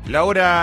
La hora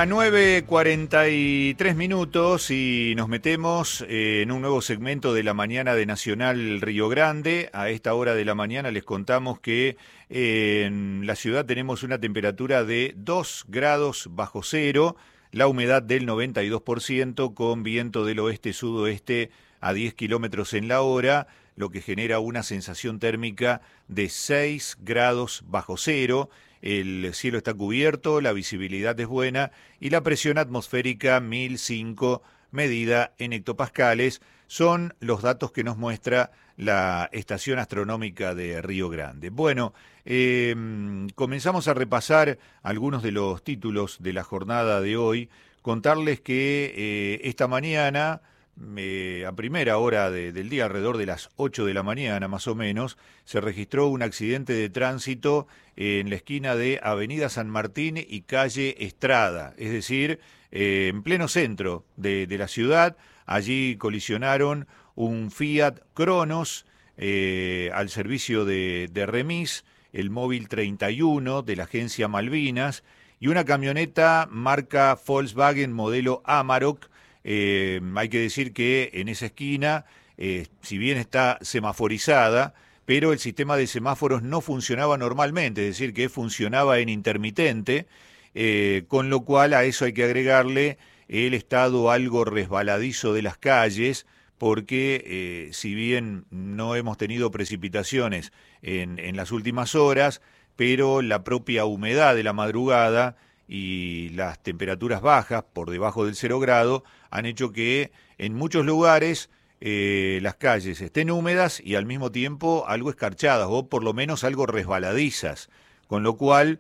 9:43 y nos metemos en un nuevo segmento de la mañana de Nacional Río Grande. A esta hora de la mañana les contamos que en la ciudad tenemos una temperatura de 2 grados bajo cero, la humedad del 92% con viento del oeste-sudoeste a 10 kilómetros en la hora, lo que genera una sensación térmica de 6 grados bajo cero. El cielo está cubierto, la visibilidad es buena y la presión atmosférica 1005 medida en hectopascales. Son los datos que nos muestra la estación astronómica de Río Grande. Bueno, comenzamos a repasar algunos de los títulos de la jornada de hoy. Contarles que esta mañana, a primera hora del día, alrededor de las 8 de la mañana más o menos, se registró un accidente de tránsito en la esquina de Avenida San Martín y calle Estrada, es decir, en pleno centro de la ciudad. Allí colisionaron un Fiat Cronos al servicio de Remis, el móvil 31 de la agencia Malvinas, y una camioneta marca Volkswagen modelo Amarok. Hay que decir que en esa esquina, si bien está semaforizada, pero el sistema de semáforos no funcionaba normalmente, es decir, que funcionaba en intermitente, con lo cual a eso hay que agregarle el estado algo resbaladizo de las calles, porque si bien no hemos tenido precipitaciones en las últimas horas, pero la propia humedad de la madrugada y las temperaturas bajas, por debajo del 0 grado, han hecho que en muchos lugares las calles estén húmedas y al mismo tiempo algo escarchadas o por lo menos algo resbaladizas, con lo cual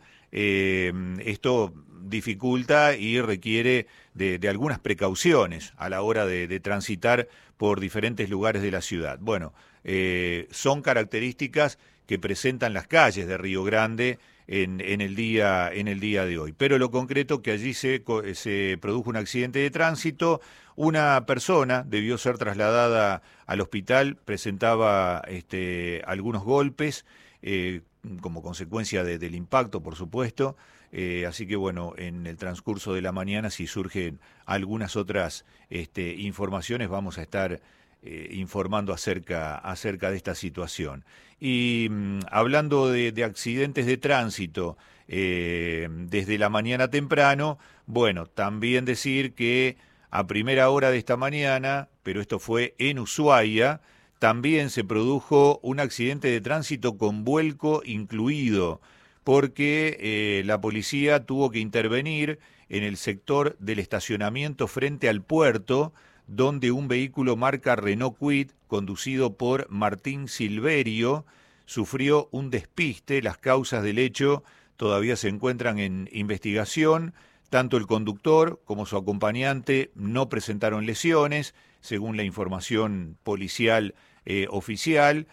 esto dificulta y requiere de algunas precauciones a la hora de transitar por diferentes lugares de la ciudad. Bueno, son características que presentan las calles de Río Grande en el día de hoy. Pero lo concreto que allí se produjo un accidente de tránsito, una persona debió ser trasladada al hospital, presentaba algunos golpes como consecuencia del impacto, por supuesto. Así que bueno, en el transcurso de la mañana, si surgen algunas otras informaciones, vamos a estar informando acerca de esta situación. Y hablando de accidentes de tránsito desde la mañana temprano, bueno, también decir que a primera hora de esta mañana, pero esto fue en Ushuaia, también se produjo un accidente de tránsito con vuelco incluido, porque la policía tuvo que intervenir en el sector del estacionamiento frente al puerto, donde un vehículo marca Renault Kwid, conducido por Martín Silverio, sufrió un despiste. Las causas del hecho todavía se encuentran en investigación. Tanto el conductor como su acompañante no presentaron lesiones, según la información policial oficial,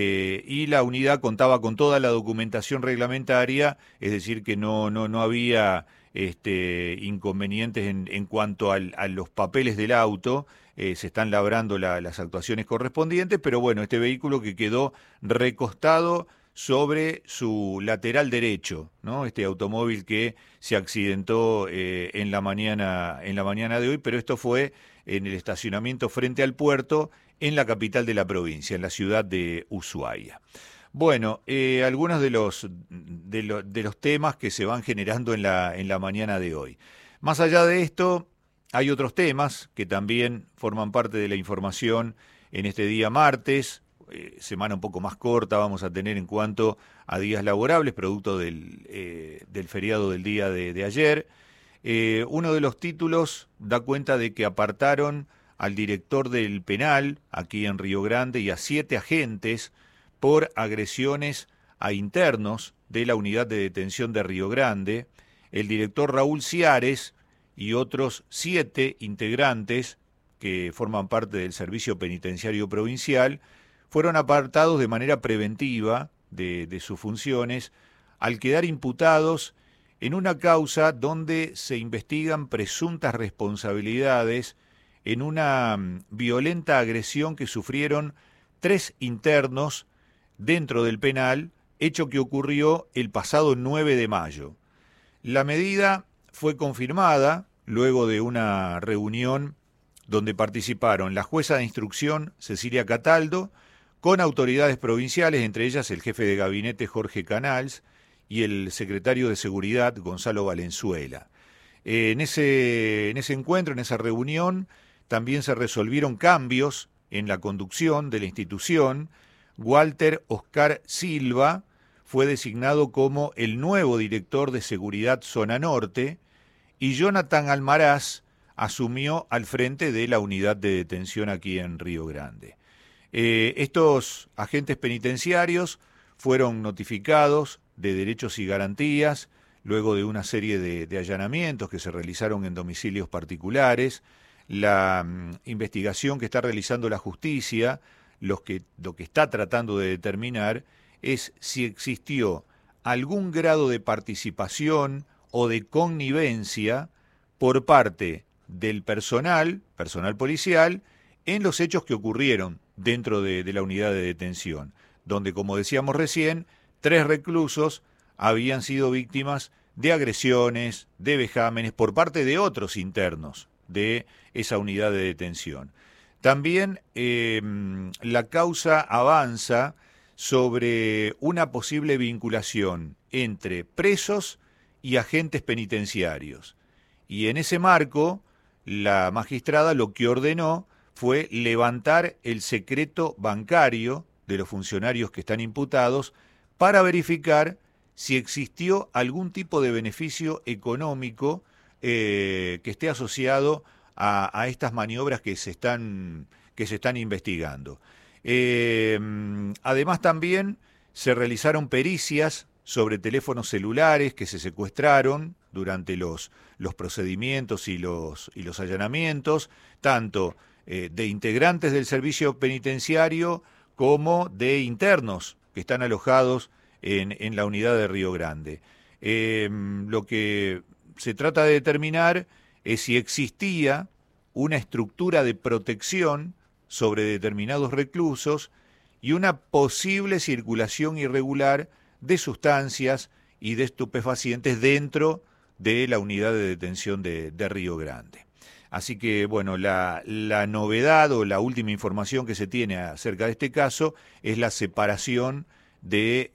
y la unidad contaba con toda la documentación reglamentaria, es decir, que no había inconvenientes en cuanto a los papeles del auto. Se están labrando las actuaciones correspondientes, pero bueno, este vehículo que quedó recostado sobre su lateral derecho, ¿no? Este automóvil que se accidentó en la mañana de hoy, pero esto fue en el estacionamiento frente al puerto en la capital de la provincia, en la ciudad de Ushuaia. Bueno, algunos de los temas que se van generando en la mañana de hoy. Más allá de esto, hay otros temas que también forman parte de la información en este día martes, semana un poco más corta vamos a tener en cuanto a días laborables, producto del feriado del día de ayer. Uno de los títulos da cuenta de que apartaron al director del penal aquí en Río Grande y a 7 agentes por agresiones a internos de la unidad de detención de Río Grande. El director Raúl Ciares y otros 7 integrantes que forman parte del Servicio Penitenciario Provincial fueron apartados de manera preventiva de sus funciones al quedar imputados en una causa donde se investigan presuntas responsabilidades en una violenta agresión que sufrieron 3 internos dentro del penal, hecho que ocurrió el pasado 9 de mayo. La medida fue confirmada luego de una reunión donde participaron la jueza de instrucción Cecilia Cataldo, con autoridades provinciales, entre ellas el jefe de gabinete Jorge Canals y el secretario de Seguridad Gonzalo Valenzuela. En ese encuentro, en esa reunión, también se resolvieron cambios en la conducción de la institución. Walter Oscar Silva fue designado como el nuevo director de Seguridad Zona Norte y Jonathan Almaraz asumió al frente de la unidad de detención aquí en Río Grande. Estos agentes penitenciarios fueron notificados de derechos y garantías luego de una serie de allanamientos que se realizaron en domicilios particulares. La investigación que está realizando la justicia, lo que está tratando de determinar es si existió algún grado de participación o de connivencia por parte del personal policial, en los hechos que ocurrieron dentro de la unidad de detención, donde, como decíamos recién, 3 reclusos habían sido víctimas de agresiones, de vejámenes por parte de otros internos de esa unidad de detención. También la causa avanza sobre una posible vinculación entre presos y agentes penitenciarios. Y en ese marco, la magistrada lo que ordenó fue levantar el secreto bancario de los funcionarios que están imputados para verificar si existió algún tipo de beneficio económico que esté asociado a estas maniobras que se están investigando. Además, también se realizaron pericias sobre teléfonos celulares que se secuestraron durante los procedimientos y los allanamientos, tanto de integrantes del servicio penitenciario como de internos que están alojados en la unidad de Río Grande. Lo que se trata de determinar es si existía una estructura de protección sobre determinados reclusos y una posible circulación irregular de sustancias y de estupefacientes dentro de la unidad de detención de Río Grande. Así que, bueno, la novedad o la última información que se tiene acerca de este caso es la separación del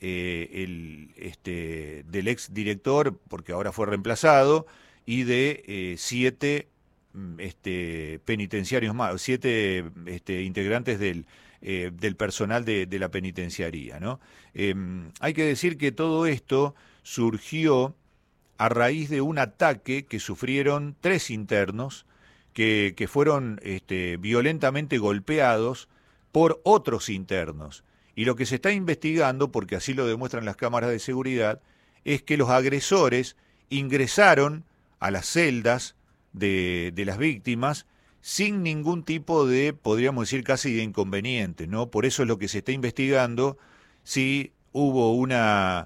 ex director, porque ahora fue reemplazado, y de 7 penitenciarios más, 7 integrantes del personal de la penitenciaría, ¿no? Hay que decir que todo esto surgió a raíz de un ataque que sufrieron 3 internos que fueron violentamente golpeados por otros internos. Y lo que se está investigando, porque así lo demuestran las cámaras de seguridad, es que los agresores ingresaron a las celdas de las víctimas sin ningún tipo de, podríamos decir, casi de inconveniente, ¿no? Por eso es lo que se está investigando, si hubo una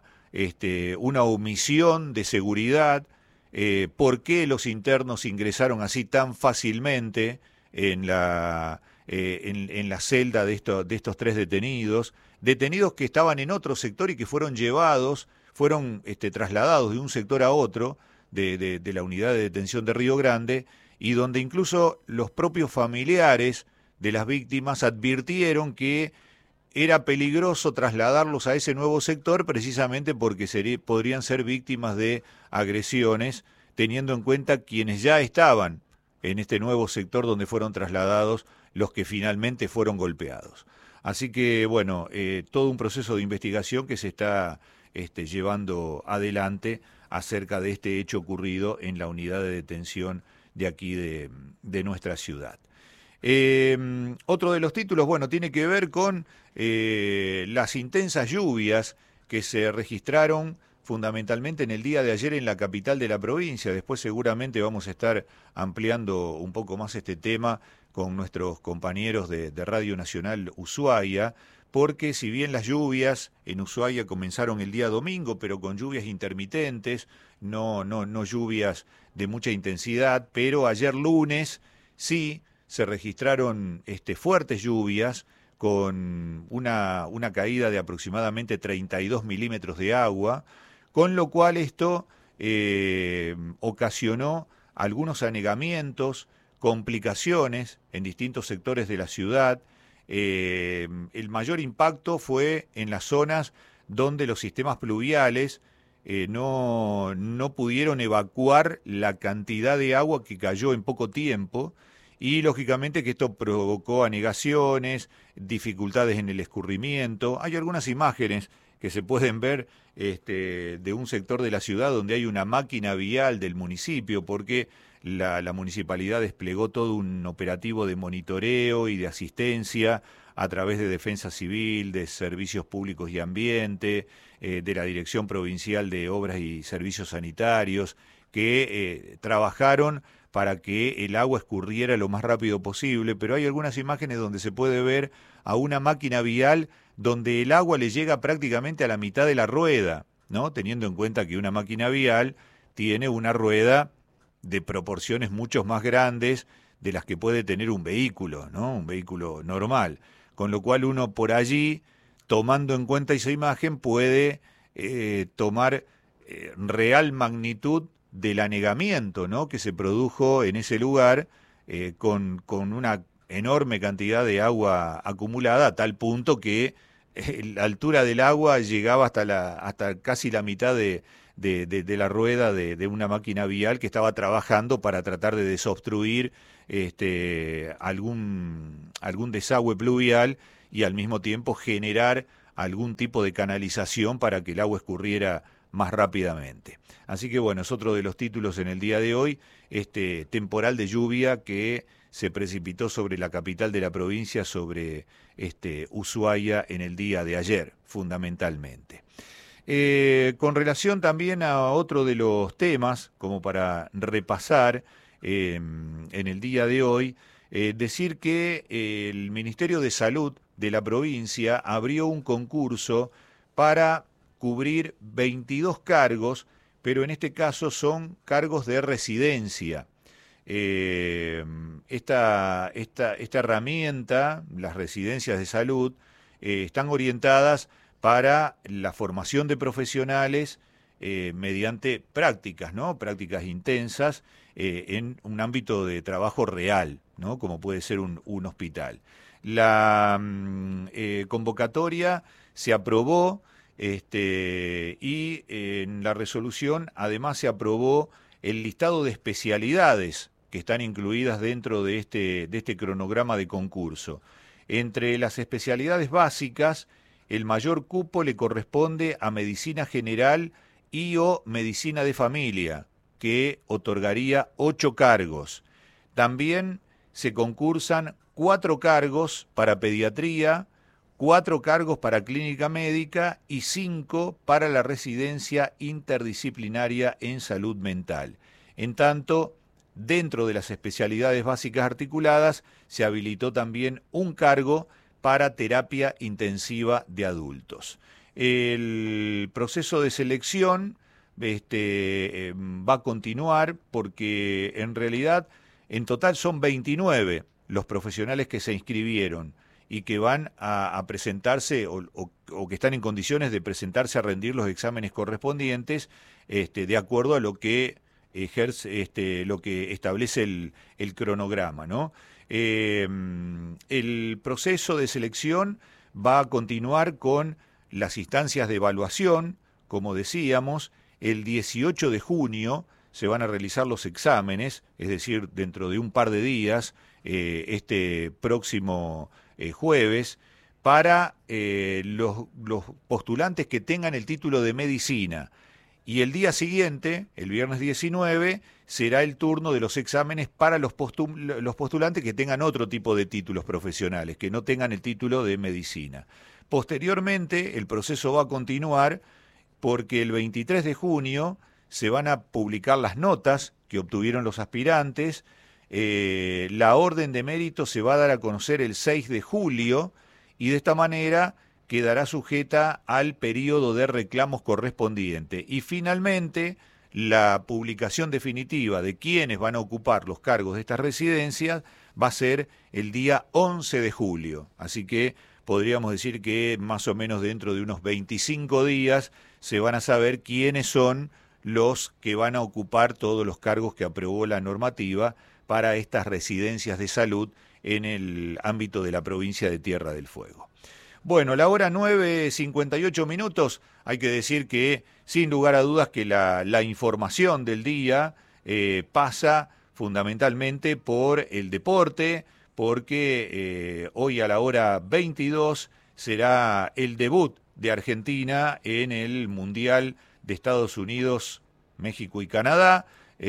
omisión de seguridad, por qué los internos ingresaron así tan fácilmente en la celda de estos 3 detenidos que estaban en otro sector y que fueron trasladados de un sector a otro de la unidad de detención de Río Grande, y donde incluso los propios familiares de las víctimas advirtieron que era peligroso trasladarlos a ese nuevo sector precisamente porque podrían ser víctimas de agresiones, teniendo en cuenta quienes ya estaban en este nuevo sector donde fueron trasladados los que finalmente fueron golpeados. Así que, bueno, todo un proceso de investigación que se está llevando adelante acerca de este hecho ocurrido en la unidad de detención de aquí de nuestra ciudad. Otro de los títulos, bueno, tiene que ver con las intensas lluvias que se registraron fundamentalmente en el día de ayer en la capital de la provincia. Después seguramente vamos a estar ampliando un poco más este tema con nuestros compañeros de Radio Nacional Ushuaia, porque si bien las lluvias en Ushuaia comenzaron el día domingo, pero con lluvias intermitentes, no lluvias de mucha intensidad, pero ayer lunes sí se registraron fuertes lluvias con una caída de aproximadamente 32 milímetros de agua, con lo cual esto ocasionó algunos anegamientos, complicaciones en distintos sectores de la ciudad. El mayor impacto fue en las zonas donde los sistemas pluviales no pudieron evacuar la cantidad de agua que cayó en poco tiempo, y lógicamente que esto provocó anegaciones, dificultades en el escurrimiento. Hay algunas imágenes que se pueden ver de un sector de la ciudad donde hay una máquina vial del municipio, porque la municipalidad desplegó todo un operativo de monitoreo y de asistencia a través de Defensa Civil, de Servicios Públicos y Ambiente, de la Dirección Provincial de Obras y Servicios Sanitarios, que trabajaron para que el agua escurriera lo más rápido posible, pero hay algunas imágenes donde se puede ver a una máquina vial donde el agua le llega prácticamente a la mitad de la rueda, ¿no? Teniendo en cuenta que una máquina vial tiene una rueda de proporciones mucho más grandes de las que puede tener un vehículo, ¿no? Un vehículo normal. Con lo cual uno por allí, tomando en cuenta esa imagen, puede tomar real magnitud del anegamiento, ¿no?, que se produjo en ese lugar con una enorme cantidad de agua acumulada, a tal punto que la altura del agua llegaba hasta casi la mitad de la rueda de una máquina vial que estaba trabajando para tratar de desobstruir algún desagüe pluvial y al mismo tiempo generar algún tipo de canalización para que el agua escurriera más rápidamente. Así que bueno, es otro de los títulos en el día de hoy, este temporal de lluvia que se precipitó sobre la capital de la provincia, sobre Ushuaia, en el día de ayer, fundamentalmente. Con relación también a otro de los temas, como para repasar en el día de hoy, decir que el Ministerio de Salud de la provincia abrió un concurso para cubrir 22 cargos, pero en este caso son cargos de residencia. Esta herramienta, las residencias de salud, están orientadas para la formación de profesionales mediante prácticas, ¿no? Prácticas intensas en un ámbito de trabajo real, ¿no?, como puede ser un hospital. La convocatoria se aprobó y en la resolución además se aprobó el listado de especialidades que están incluidas dentro de este cronograma de concurso. Entre las especialidades básicas, el mayor cupo le corresponde a medicina general y o medicina de familia, que otorgaría 8 cargos. También se concursan 4 cargos para pediatría, 4 cargos para clínica médica y 5 para la residencia interdisciplinaria en salud mental. En tanto, dentro de las especialidades básicas articuladas, se habilitó también un cargo para terapia intensiva de adultos. El proceso de selección va a continuar porque en realidad en total son 29 los profesionales que se inscribieron y que van a presentarse o que están en condiciones de presentarse a rendir los exámenes correspondientes de acuerdo a lo que lo que establece el cronograma, ¿no? El proceso de selección va a continuar con las instancias de evaluación, como decíamos. El 18 de junio se van a realizar los exámenes, es decir, dentro de un par de días, este próximo jueves, para los postulantes que tengan el título de medicina. Y el día siguiente, el viernes 19, será el turno de los exámenes para los postulantes que tengan otro tipo de títulos profesionales, que no tengan el título de medicina. Posteriormente, el proceso va a continuar porque el 23 de junio se van a publicar las notas que obtuvieron los aspirantes. La orden de mérito se va a dar a conocer el 6 de julio y de esta manera quedará sujeta al periodo de reclamos correspondiente. Y finalmente, la publicación definitiva de quiénes van a ocupar los cargos de estas residencias va a ser el día 11 de julio. Así que podríamos decir que más o menos dentro de unos 25 días se van a saber quiénes son los que van a ocupar todos los cargos que aprobó la normativa para estas residencias de salud en el ámbito de la provincia de Tierra del Fuego. Bueno, la hora 9:58, hay que decir que sin lugar a dudas que la información del día pasa fundamentalmente por el deporte, porque hoy a la hora 22 será el debut de Argentina en el Mundial de Estados Unidos, México y Canadá,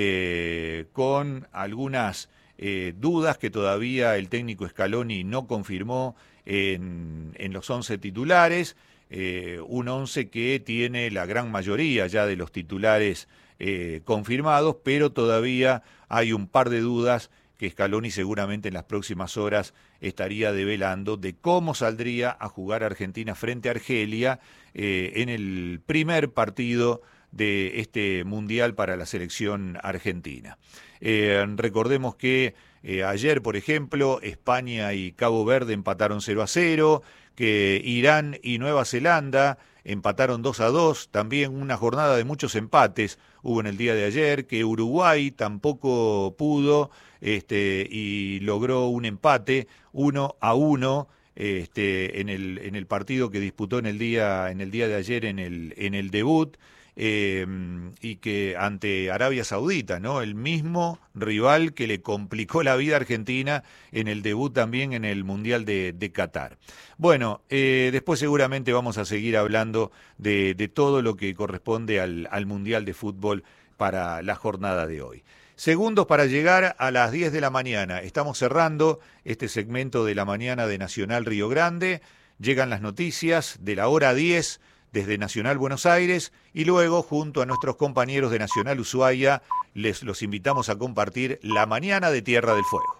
con algunas dudas que todavía el técnico Scaloni no confirmó en los 11 titulares, un 11 que tiene la gran mayoría ya de los titulares confirmados, pero todavía hay un par de dudas que Scaloni seguramente en las próximas horas estaría develando de cómo saldría a jugar Argentina frente a Argelia en el primer partido de este Mundial para la selección argentina. Recordemos que ayer, por ejemplo, España y Cabo Verde empataron 0-0, que Irán y Nueva Zelanda empataron 2-2, también una jornada de muchos empates hubo en el día de ayer, que Uruguay tampoco pudo y logró un empate 1-1 en el partido que disputó en el día de ayer en el debut. Y que ante Arabia Saudita, ¿no? El mismo rival que le complicó la vida a Argentina en el debut también en el Mundial de Qatar. Bueno, después seguramente vamos a seguir hablando de todo lo que corresponde al Mundial de Fútbol para la jornada de hoy. Segundos para llegar a las 10 de la mañana. Estamos cerrando este segmento de la mañana de Nacional Río Grande. Llegan las noticias de la hora 10 desde Nacional Buenos Aires y luego junto a nuestros compañeros de Nacional Ushuaia los invitamos a compartir la mañana de Tierra del Fuego.